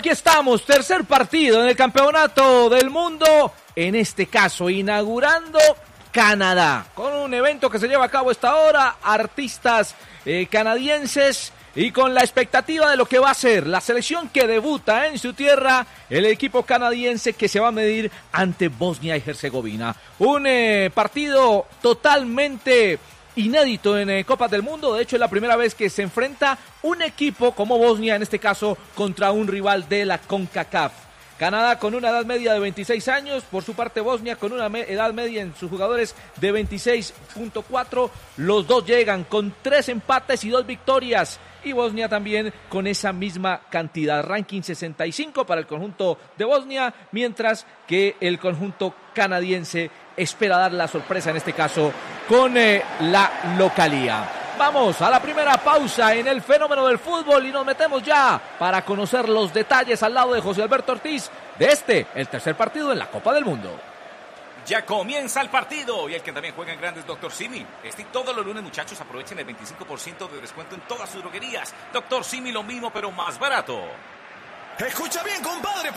aquí estamos, tercer partido en el Campeonato del Mundo, en este caso inaugurando Canadá, con un evento que se lleva a cabo a esta hora, artistas canadienses y con la expectativa de lo que va a ser la selección que debuta en su tierra, el equipo canadiense que se va a medir ante Bosnia y Herzegovina. Un partido totalmente inédito en Copas del Mundo. De hecho, es la primera vez que se enfrenta un equipo como Bosnia, en este caso, contra un rival de la CONCACAF. Canadá con una edad media de 26 años, por su parte Bosnia con una edad media en sus jugadores de 26.4. Los dos llegan con 3 empates y 2 victorias. Y Bosnia también con esa misma cantidad. Ranking 65 para el conjunto de Bosnia, mientras que el conjunto canadiense espera dar la sorpresa, en este caso, con la localía. Vamos a la primera pausa en el fenómeno del fútbol y nos metemos ya para conocer los detalles al lado de José Alberto Ortiz de el tercer partido en la Copa del Mundo. Ya comienza el partido y el que también juega en grandes, Dr. Simi. Todos los lunes, muchachos, aprovechen el 25% de descuento en todas sus droguerías. Dr. Simi, lo mismo pero más barato. Escucha bien, compadre,